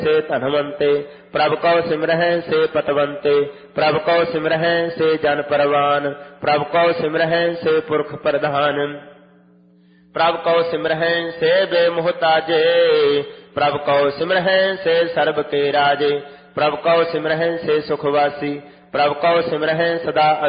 से धनवंते, प्रभ कौ सिमरहै से पतवंते, प्रभ कौ सिमरहै से जन परवान, प्रभ कौ सिमरहै से पुरख प्रधान, प्रभ कौ सिमरहै से बेमुहताजे, प्रभ कौ सिमरहै से सर्ब के राजे, प्रभ कौ सिमरहै से सुखवासी, प्रभ कौ सिमरहै सदा